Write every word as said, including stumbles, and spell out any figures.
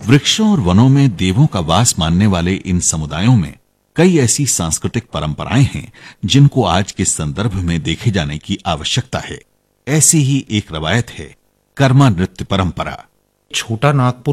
वृक्षों और वनों में देवों का वास मानने वाले इन समुदायों में कई ऐसी सांस्कृतिक परंपराएं हैं जिनको आज के संदर्भ में देखे जाने की आवश्यकता है। ऐसी ही एक रवायत है कर्मा नृत्य परंपरा। छोटा नागपुर